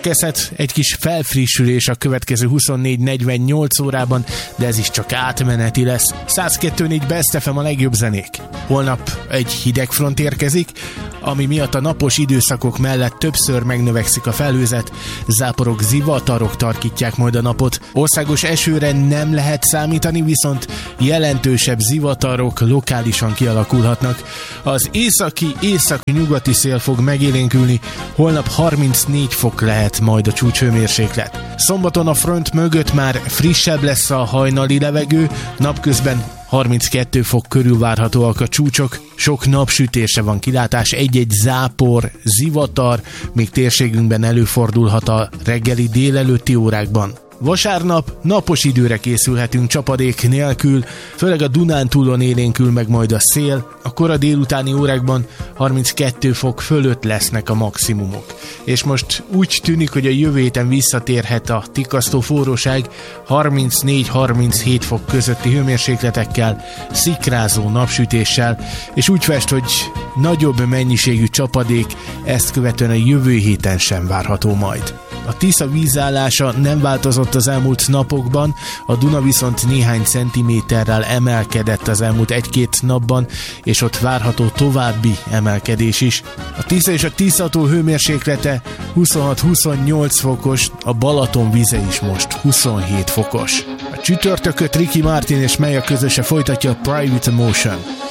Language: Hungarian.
Érkezhet egy kis felfrissülés a következő 24-48 órában, de ez is csak átmeneti lesz. 102.4 Best FM a legjobb zenék. Holnap egy hideg front érkezik, ami miatt a napos időszakok mellett többször megnövekszik a felhőzet, záporok, zivatarok tarkítják majd a napot. Országos esőre nem lehet számítani, viszont jelentősebb zivatarok lokálisan kialakulhatnak. Az északi-nyugati szél fog megélénkülni, holnap 34 fok lehet majd a csúcshőmérséklet. Szombaton a front mögött már frissebb lesz a hajnali levegő, napközben 32 fok körül várhatóak a csúcsok, sok napsütésre van kilátás, egy-egy zápor, zivatar még térségünkben előfordulhat a reggeli délelőtti órákban. Vasárnap napos időre készülhetünk csapadék nélkül, főleg a Dunántúlon élénkül meg majd a szél, a kora délutáni órákban 32 fok fölött lesznek a maximumok. És most úgy tűnik, hogy a jövő héten visszatérhet a tikasztó forróság 34-37 fok közötti hőmérsékletekkel, szikrázó napsütéssel, és úgy fest, hogy nagyobb mennyiségű csapadék ezt követően a jövő héten sem várható majd. A Tisza vízállása nem változott az elmúlt napokban, a Duna viszont néhány centiméterrel emelkedett az elmúlt egy-két napban, és ott várható további emelkedés is. A Tisza és a Tiszató hőmérséklete 26-28 fokos, a Balaton víze is most 27 fokos. A csütörtököt Ricky Martin és Meja közöse folytatja a Private Emotion.